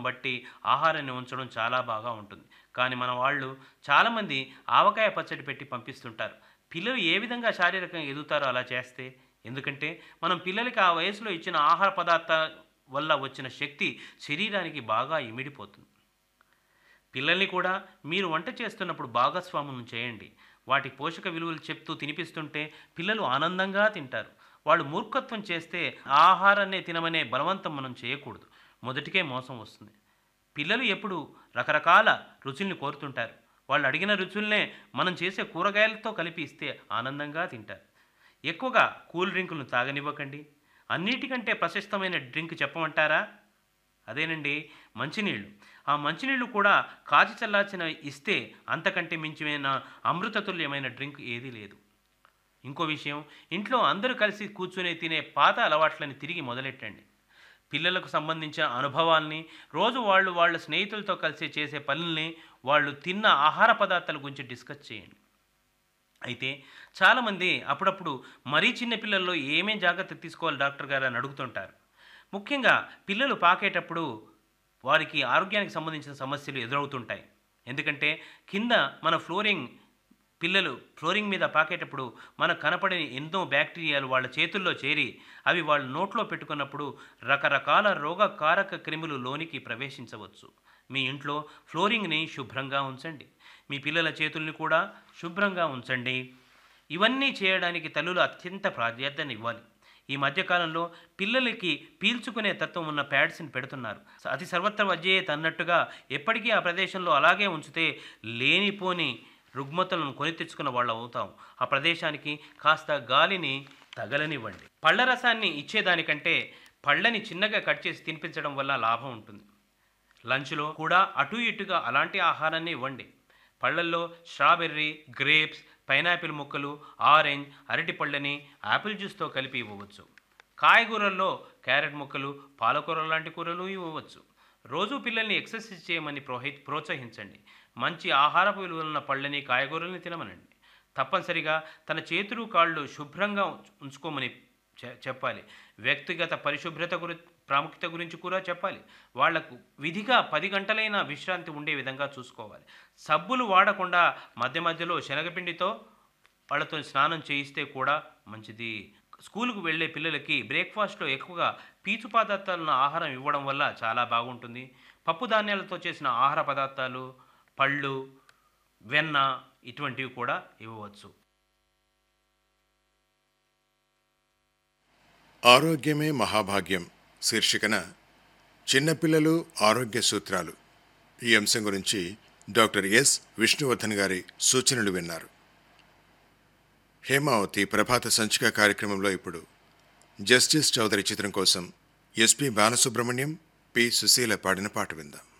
బట్టి ఆహారాన్ని ఉంచడం చాలా బాగా ఉంటుంది. కానీ మన వాళ్ళు చాలామంది ఆవకాయ పచ్చడి పెట్టి పంపిస్తుంటారు. పిల్లలు ఏ విధంగా శారీరకంగా ఎదుగుతారో అలా చేస్తే? ఎందుకంటే మనం పిల్లలకి ఆ వయసులో ఇచ్చిన ఆహార పదార్థాల వల్ల వచ్చిన శక్తి శరీరానికి బాగా ఇమిడిపోతుంది. పిల్లల్ని కూడా మీరు వంట చేస్తున్నప్పుడు భాగస్వాములను చేయండి. వాటి పోషక విలువలు చెప్తూ తినిపిస్తుంటే పిల్లలు ఆనందంగా తింటారు. వాళ్ళు మూర్ఖత్వం చేస్తే ఆ ఆహారాన్నే తినమనే బలవంతం మనం చేయకూడదు. మొదటికే మోసం వస్తుంది. పిల్లలు ఎప్పుడు రకరకాల రుచుల్ని కోరుతుంటారు. వాళ్ళు అడిగిన రుచుల్నే మనం చేసే కూరగాయలతో కలిపి ఇస్తే ఆనందంగా తింటారు. ఎక్కువగా కూల్ డ్రింకులను తాగనివ్వకండి. అన్నిటికంటే ప్రశస్తమైన డ్రింక్ చెప్పమంటారా? అదేనండి, మంచినీళ్ళు. ఆ మంచినీళ్ళు కూడా కాచి చల్లార్చినవి ఇస్తే అంతకంటే మించిన అమృతతుల్యమైన డ్రింక్ ఏదీ లేదు. ఇంకో విషయం, ఇంట్లో అందరూ కలిసి కూర్చుని తినే పాత అలవాట్లని తిరిగి మొదలెట్టండి. పిల్లలకు సంబంధించిన అనుభవాల్ని, రోజు వాళ్ళ స్నేహితులతో కలిసి చేసే పనుల్ని, వాళ్ళు తిన్న ఆహార పదార్థాల గురించి డిస్కస్ చేయండి. అయితే చాలామంది అప్పుడప్పుడు మరీ చిన్న పిల్లల్లో ఏమేం జాగ్రత్త తీసుకోవాలి డాక్టర్ గారు అని అడుగుతుంటారు. ముఖ్యంగా పిల్లలు పాకేటప్పుడు వారికి ఆరోగ్యానికి సంబంధించిన సమస్యలు ఎదురవుతుంటాయి. ఎందుకంటే కింద మన పిల్లలు ఫ్లోరింగ్ మీద పాకేటప్పుడు మనకు కనపడని ఎన్నో బ్యాక్టీరియాలు వాళ్ళ చేతుల్లో చేరి అవి వాళ్ళ నోట్లో పెట్టుకున్నప్పుడు రకరకాల రోగకారక క్రిములు లోనికి ప్రవేశించవచ్చు. మీ ఇంట్లో ఫ్లోరింగ్ని శుభ్రంగా ఉంచండి. మీ పిల్లల చేతుల్ని కూడా శుభ్రంగా ఉంచండి. ఇవన్నీ చేయడానికి తల్లులు అత్యంత ప్రాధాన్యతనివ్వాలి. ఈ మధ్యకాలంలో పిల్లలకి పీల్చుకునే తత్వం ఉన్న ప్యాడ్స్ని పెడుతున్నారు. అతి సర్వత్ర వజ్జేయత్ అన్నట్టుగా ఎప్పటికీ ఆ ప్రదేశంలో అలాగే ఉంచితే లేనిపోని రుగ్మతలను కొని తెచ్చుకున్న వాళ్ళు అవుతాం. ఆ ప్రదేశానికి కాస్త గాలిని తగలనివ్వండి. పళ్ళ రసాన్ని ఇచ్చేదానికంటే పళ్ళని చిన్నగా కట్ చేసి తినిపించడం వల్ల లాభం ఉంటుంది. లంచ్లో కూడా అటు ఇటుగా అలాంటి ఆహారాన్ని ఇవ్వండి. పళ్ళల్లో స్ట్రాబెర్రీ, గ్రేప్స్, పైనాపిల్ ముక్కలు, ఆరెంజ్, అరటి పళ్ళని యాపిల్ జ్యూస్తో కలిపి ఇవ్వవచ్చు. కాయగూరల్లో క్యారెట్ ముక్కలు, పాలకూర లాంటి కూరలు ఇవ్వవచ్చు. రోజు పిల్లల్ని ఎక్సర్సైజ్ చేయమని ప్రోత్సహించండి. మంచి ఆహారపు విలువలున్న పళ్ళని, కాయగూరల్ని తినమనండి. తప్పనిసరిగా తన చేతులు కాళ్ళు శుభ్రంగా ఉంచుకోమని చెప్పాలి. వ్యక్తిగత పరిశుభ్రత ప్రాముఖ్యత గురించి కూడా చెప్పాలి. వాళ్లకు విధిగా 10 గంటలైన విశ్రాంతి ఉండే విధంగా చూసుకోవాలి. సబ్బులు వాడకుండా మధ్య మధ్యలో శనగపిండితో వాళ్ళతో స్నానం చేయిస్తే కూడా మంచిది. స్కూలుకు వెళ్ళే పిల్లలకి బ్రేక్ఫాస్ట్లో ఎక్కువగా పీచు పదార్థాలను ఆహారం ఇవ్వడం వల్ల చాలా బాగుంటుంది. పప్పు ధాన్యాలతో చేసిన ఆహార పదార్థాలు, పళ్ళు, వెన్న ఇటువంటివి కూడా ఇవ్వవచ్చు. ఆరోగ్యమే మహాభాగ్యం శీర్షికన చిన్నపిల్లలు ఆరోగ్య సూత్రాలు ఈ అంశం గురించి డాక్టర్ ఎస్ విష్ణువర్ధన్ గారి సూచనలు విన్నారు. హేమావతి ప్రభాత సంచిక కార్యక్రమంలో ఇప్పుడు జస్టిస్ చౌదరి చిత్రం కోసం ఎస్పి బాలసుబ్రహ్మణ్యం, పి సుశీల పాడిన పాట విందాం.